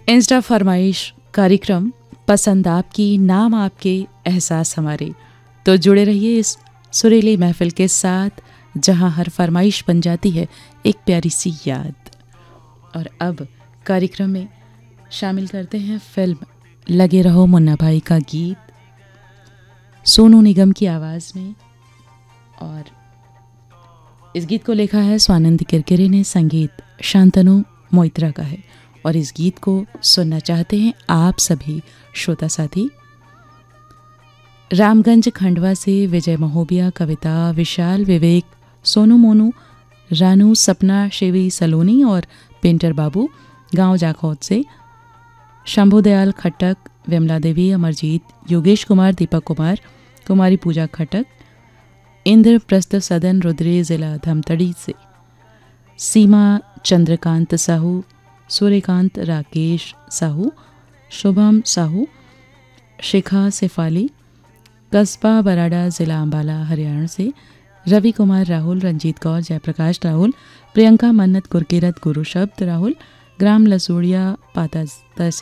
Insta फरमाइश कार्यक्रम पसंद आपकी, नाम आपके, एहसास हमारे। तो जुड़े रहिए इस सुरीली महफिल के साथ जहां हर फरमाइश बन जाती है एक प्यारी सी याद। और अब कार्यक्रम में शामिल करते हैं फिल्म लगे रहो मुन्ना भाई का गीत सोनू निगम की आवाज़ में। और इस गीत को लिखा है स्वानंद किरकिरे ने, संगीत शांतनु मोइत्रा का है। और इस गीत को सुनना चाहते हैं आप सभी श्रोता साथी। रामगंज खंडवा से विजय महोबिया, कविता, विशाल, विवेक, सोनू मोनू, रानू, सपना, शिवी सलोनी और पेंटर बाबू गांव जाखौद से, शंभुदयाल खट्टक, विमला देवी, अमरजीत, योगेश कुमार, दीपक कुमार, कुमारी पूजा खट्टक, इंद्रप्रस्थ सदन रुद्री, जिला धमतड़ी से, सीमा, चंद्रकांत साहू, सूर्यकांत, राकेश साहू, शुभम साहू, शिखा सिफाली, कस्बा बराड़ा, जिला अंबाला हरियाणा से, रवि कुमार राहुल, रंजीत कौर, जयप्रकाश राहुल, प्रियंका मन्नत, गुरकीरत, गुरु शब्द राहुल, ग्राम लसूड़िया, पाता